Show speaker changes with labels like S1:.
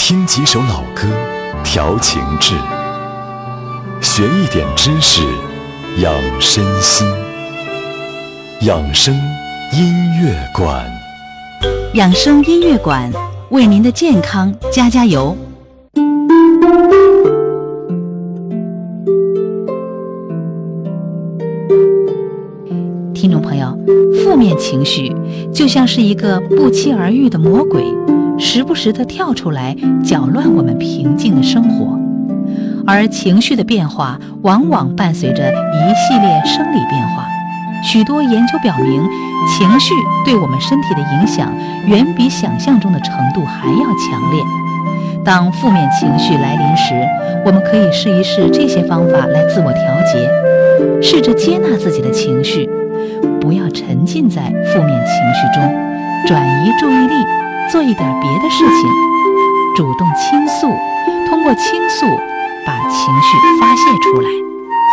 S1: 听几首老歌，调情志，学一点知识，养身心。养生音乐馆，
S2: 养生音乐馆为您的健康加加油。听众朋友，负面情绪就像是一个不期而遇的魔鬼，时不时地跳出来搅乱我们平静的生活。而情绪的变化往往伴随着一系列生理变化。许多研究表明，情绪对我们身体的影响远比想象中的程度还要强烈。当负面情绪来临时，我们可以试一试这些方法来自我调节，试着接纳自己的情绪，不要沉浸在负面情绪中，转移注意力，做一点别的事情，主动倾诉，通过倾诉把情绪发泄出来。